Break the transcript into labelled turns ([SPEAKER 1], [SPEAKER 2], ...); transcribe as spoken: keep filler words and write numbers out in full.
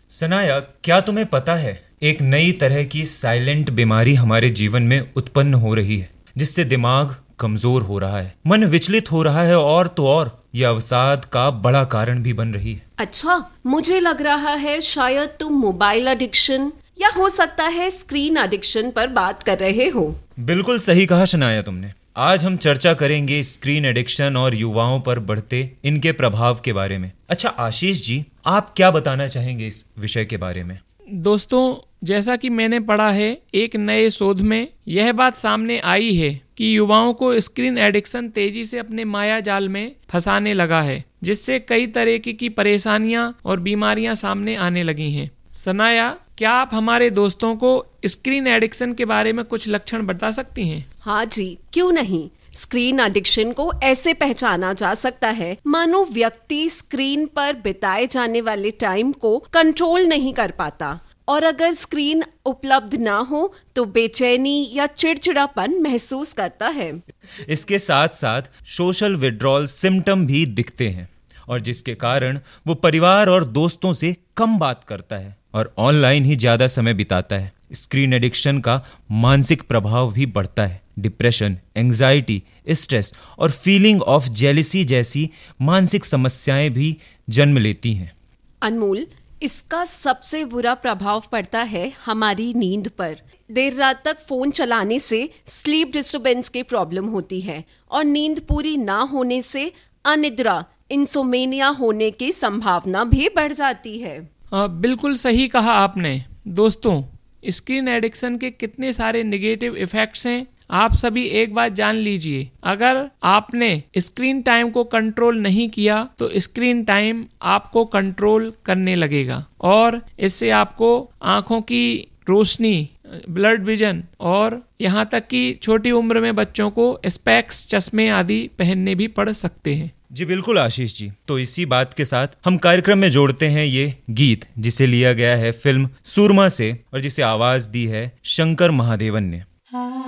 [SPEAKER 1] सनाया, क्या तुम्हें पता है एक नई तरह की साइलेंट बीमारी हमारे जीवन में उत्पन्न हो रही है, जिससे दिमाग कमजोर हो रहा है, मन विचलित हो रहा है और तो और यह अवसाद का बड़ा कारण भी बन रही है।
[SPEAKER 2] अच्छा, मुझे लग रहा है शायद तुम मोबाइल एडिक्शन या हो सकता है स्क्रीन एडिक्शन पर बात कर रहे हो।
[SPEAKER 1] बिल्कुल सही कहा शनाया तुमने। आज हम चर्चा करेंगे स्क्रीन एडिक्शन और युवाओं पर बढ़ते इनके प्रभाव के बारे में। अच्छा आशीष जी, आप क्या बताना चाहेंगे इस विषय के बारे में?
[SPEAKER 3] दोस्तों, जैसा कि मैंने पढ़ा है, एक नए शोध में यह बात सामने आई है कि युवाओं को स्क्रीन एडिक्शन तेजी से अपने माया जाल में फंसाने लगा है, जिससे कई तरह की परेशानियां और बीमारियां सामने आने लगी हैं। सनाया, क्या आप हमारे दोस्तों को स्क्रीन एडिक्शन के बारे में कुछ लक्षण बता सकती हैं?
[SPEAKER 2] हाँ जी, क्यों नहीं। स्क्रीन एडिक्शन को ऐसे पहचाना जा सकता है मानो व्यक्ति स्क्रीन पर बिताए जाने वाले टाइम को कंट्रोल नहीं कर पाता, और अगर स्क्रीन उपलब्ध ना हो तो बेचैनी या चिड़चिड़ापन महसूस करता है।
[SPEAKER 1] इसके साथ साथ सोशल विड्रॉल सिम्टम भी दिखते हैं, और जिसके कारण वो परिवार और दोस्तों से कम बात करता है और ऑनलाइन ही ज्यादा समय बिताता है। स्क्रीन एडिक्शन का मानसिक प्रभाव भी बढ़ता है। डिप्रेशन, एंजाइटी, स्ट्रेस और फीलिंग ऑफ जेलिसी जैसी मानसिक समस्याएं भी जन्म लेती हैं।
[SPEAKER 2] अनमोल, इसका सबसे बुरा प्रभाव पड़ता है हमारी नींद पर। देर रात तक फोन चलाने से स्लीप डिस्टर्बेंस की प्रॉब्लम होती है, और नींद पूरी ना होने से अनिद्रा, इंसोमेनिया होने की संभावना भी बढ़ जाती है।
[SPEAKER 3] आ, बिल्कुल सही कहा आपने। दोस्तों, स्क्रीन एडिक्शन के कितने सारे नेगेटिव इफेक्ट्स हैं, आप सभी एक बात जान लीजिए। अगर आपने स्क्रीन टाइम को कंट्रोल नहीं किया तो स्क्रीन टाइम आपको कंट्रोल करने लगेगा, और इससे आपको आंखों की रोशनी, ब्लड विजन और यहाँ तक कि छोटी उम्र में बच्चों को स्पेक्स, चश्मे आदि पहनने भी पड़ सकते हैं।
[SPEAKER 1] जी बिल्कुल आशीष जी। तो इसी बात के साथ हम कार्यक्रम में जोड़ते हैं ये गीत, जिसे लिया गया है फिल्म सूरमा से और जिसे आवाज दी है शंकर महादेवन ने।